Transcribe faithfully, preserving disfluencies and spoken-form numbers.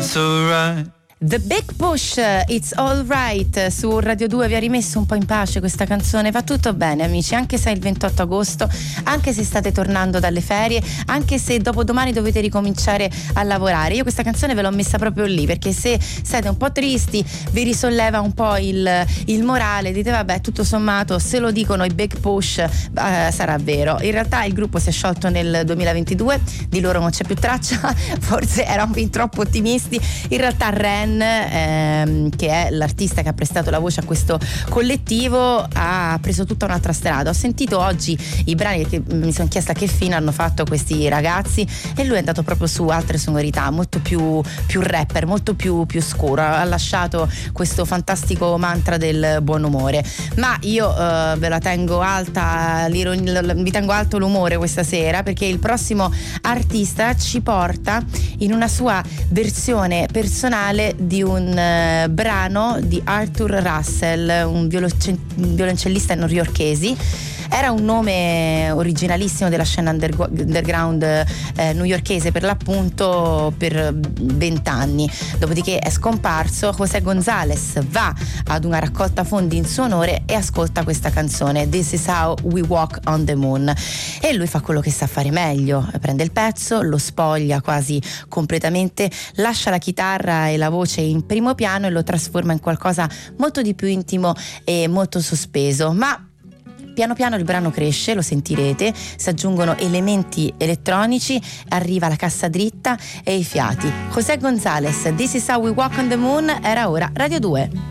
So right. The Big Push, It's Alright, su Radio due. Vi ha rimesso un po' in pace questa canzone. Va tutto bene, amici, anche se è il ventotto agosto, anche se state tornando dalle ferie, anche se dopodomani dovete ricominciare a lavorare. Io questa canzone ve l'ho messa proprio lì perché se siete un po' tristi vi risolleva un po' il, il morale. Dite vabbè, tutto sommato se lo dicono i Big Push eh, sarà vero. In realtà il gruppo si è sciolto nel duemilaventidue, di loro non c'è più traccia, forse erano fin troppo ottimisti. In realtà Ren, Ehm, che è l'artista che ha prestato la voce a questo collettivo, ha preso tutta un'altra strada. Ho sentito oggi i brani che mi sono chiesta che fine hanno fatto questi ragazzi e lui è andato proprio su altre sonorità, molto più, più rapper, molto più, più scuro. Ha lasciato questo fantastico mantra del buon umore, ma io eh, ve la tengo alta, vi tengo alto l'umore questa sera perché il prossimo artista ci porta in una sua versione personale di un uh, brano di Arthur Russell, un, violonce- un violoncellista newyorkese. Era un nome originalissimo della scena underg- underground eh, newyorkese per l'appunto per vent'anni. Dopodiché è scomparso. José González va ad una raccolta fondi in suo onore e ascolta questa canzone, This is how we walk on the moon, e lui fa quello che sa fare meglio: prende il pezzo, lo spoglia quasi completamente, lascia la chitarra e la voce in primo piano e lo trasforma in qualcosa molto di più intimo e molto sospeso. Ma piano piano il brano cresce, lo sentirete, si aggiungono elementi elettronici, arriva la cassa dritta e i fiati. José González, This is how we walk on the moon, era ora Radio due.